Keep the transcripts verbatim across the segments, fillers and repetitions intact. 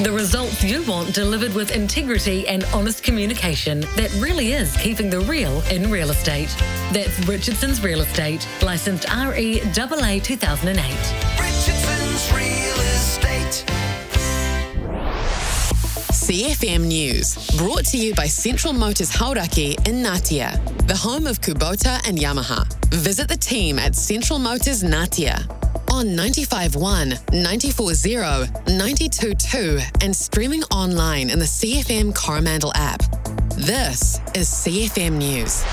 The results you want delivered with integrity and honest communication that really is keeping the real in real estate. That's Richardson's Real Estate, licensed R E A A two thousand eight. Richardson's Real Estate. C F M News, brought to you by Central Motors Hauraki in Ngatea, the home of Kubota and Yamaha. Visit the team at Central Motors Ngatea on ninety-five point one, ninety-four point zero, ninety-two point two and streaming online in the C F M Coromandel app. This is C F M News.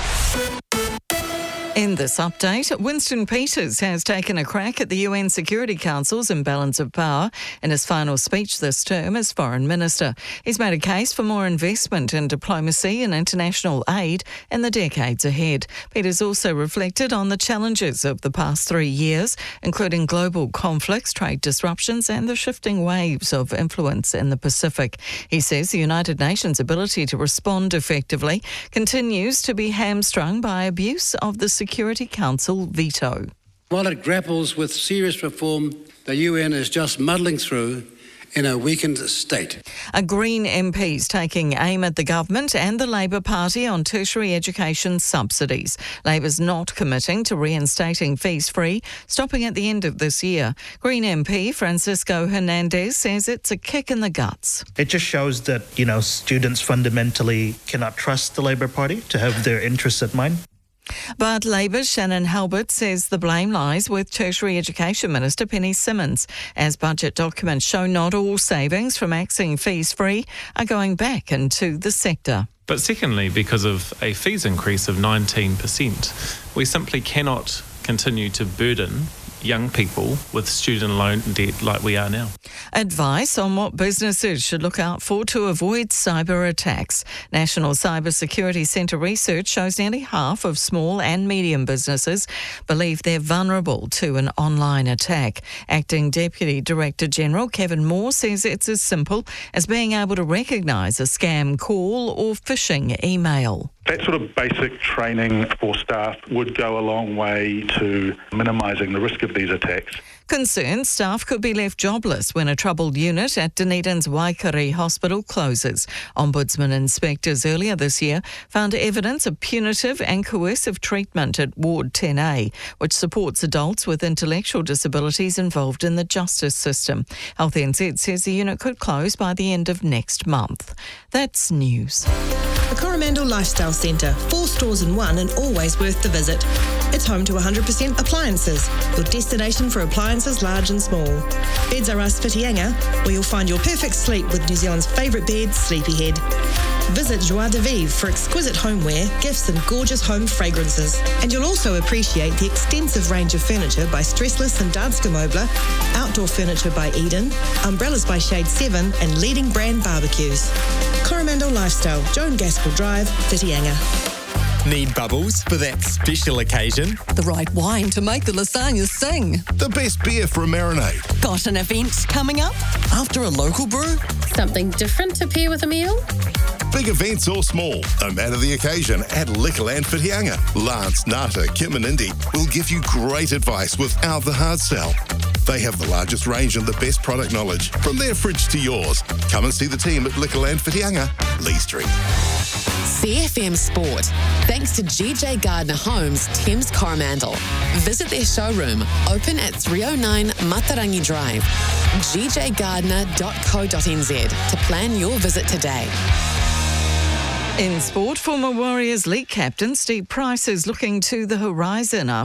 In this update, Winston Peters has taken a crack at the U N Security Council's imbalance of power in his final speech this term as Foreign Minister. He's made a case for more investment in diplomacy and international aid in the decades ahead. Peters also reflected on the challenges of the past three years, including global conflicts, trade disruptions and the shifting waves of influence in the Pacific. He says the United Nations' ability to respond effectively continues to be hamstrung by abuse of the Security Council veto. While it grapples with serious reform, the U N is just muddling through in a weakened state. A Green M P's taking aim at the government and the Labour Party on tertiary education subsidies. Labour's not committing to reinstating fees-free, stopping at the end of this year. Green M P Francisco Hernandez says it's a kick in the guts. It just shows that, you know, students fundamentally cannot trust the Labour Party to have their interests at mind. But Labour's Shannon Halbert says the blame lies with Tertiary Education Minister Penny Simmons, as budget documents show not all savings from axing fees-free are going back into the sector. But secondly, because of a fees increase of nineteen percent, we simply cannot continue to burden young people with student loan debt like we are now. Advice on what businesses should look out for to avoid cyber attacks. National Cyber Security Centre research shows nearly half of small and medium businesses believe they're vulnerable to an online attack. Acting Deputy Director General Kevin Moore says it's as simple as being able to recognise a scam call or phishing email. That sort of basic training for staff would go a long way to minimising the risk of these attacks. Concerned staff could be left jobless when a troubled unit at Dunedin's Waikari Hospital closes. Ombudsman inspectors earlier this year found evidence of punitive and coercive treatment at Ward ten A, which supports adults with intellectual disabilities involved in the justice system. Health N Z says the unit could close by the end of next month. That's news. The Coromandel Lifestyle Centre, four stores in one and always worth the visit. It's home to one hundred percent appliances, your destination for appliances large and small. Beds Are Us Whitianga, where you'll find your perfect sleep with New Zealand's favourite bed, Sleepyhead. Visit Joie de Vivre for exquisite homeware, gifts and gorgeous home fragrances. And you'll also appreciate the extensive range of furniture by Stressless and Danske Möbler, outdoor furniture by Eden, umbrellas by Shade seven and leading brand barbecues. Coromandel Lifestyle, Joan Gaskell Drive, Whitianga. Need bubbles for that special occasion? The right wine to make the lasagna sing. The best beer for a marinade. Got an event coming up? After a local brew? Something different to pair with a meal? Big events or small, no matter the occasion, at Liquorland Whitianga. Lance, Nata, Kim and Indy will give you great advice without the hard sell. They have the largest range and the best product knowledge, from their fridge to yours. Come and see the team at Liquorland Whitianga, Lee Street. C F M Sport, thanks to G J Gardner Homes, Thames Coromandel. Visit their showroom, open at three oh nine Matarangi Drive, g j gardner dot co dot n z to plan your visit today. In sport, former Warriors League captain Steve Price is looking to the horizon after